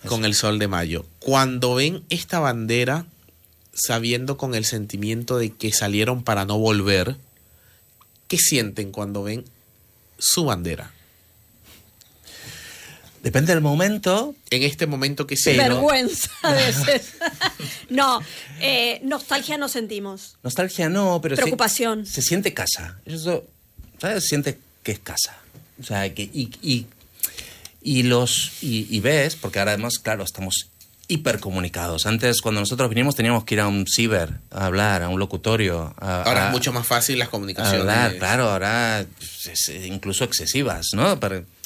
Con el Sol de Mayo. Cuando ven esta bandera, sabiendo con el sentimiento de que salieron para no volver, ¿qué sienten cuando ven su bandera? Depende del momento. En este momento que sí. Vergüenza a veces. No, nostalgia no sentimos. Nostalgia no, pero preocupación. Se siente casa. Eso, ¿sabes? Se siente que es casa. O sea, que y ves, porque ahora además, claro, estamos hipercomunicados. Antes, cuando nosotros vinimos, teníamos que ir a un ciber a hablar, a un locutorio. Ahora es mucho más fácil las comunicaciones. Hablar, claro, ahora incluso excesivas, ¿no?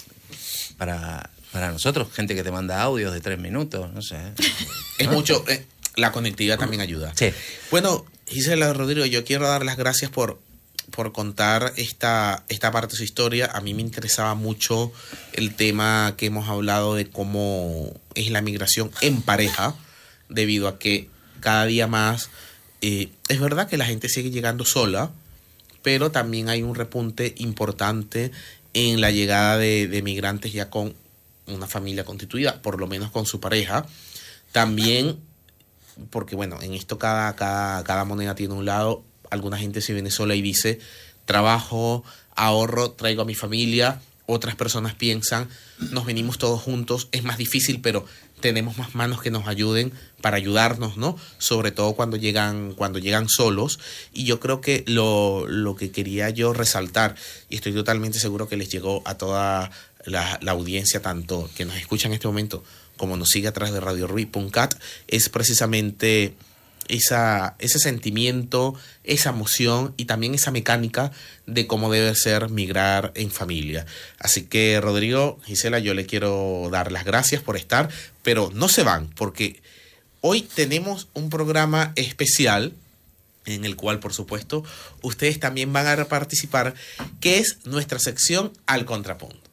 Para nosotros, gente que te manda audios de 3 minutos, no sé. Es mucho, la conectividad también ayuda. Sí. Bueno, Gisela, Rodrigo, yo quiero dar las gracias por contar esta parte de su historia. A mí me interesaba mucho el tema que hemos hablado de cómo es la migración en pareja, debido a que cada día más, es verdad que la gente sigue llegando sola, pero también hay un repunte importante en la llegada de migrantes ya con una familia constituida, por lo menos con su pareja. También, porque bueno, en esto cada moneda tiene un lado. Alguna gente se viene sola y dice, trabajo, ahorro, traigo a mi familia. Otras personas piensan, nos venimos todos juntos, es más difícil, pero tenemos más manos que nos ayuden para ayudarnos, ¿no? Sobre todo cuando llegan solos. Y yo creo que lo que quería yo resaltar, y estoy totalmente seguro que les llegó a toda la audiencia, tanto que nos escucha en este momento como nos sigue a través de radiorui.cat, es precisamente ese sentimiento, esa emoción y también esa mecánica de cómo debe ser migrar en familia. Así que, Rodrigo, Gisela, yo le quiero dar las gracias por estar, pero no se van, porque hoy tenemos un programa especial en el cual, por supuesto, ustedes también van a participar, que es nuestra sección Al Contrapunto.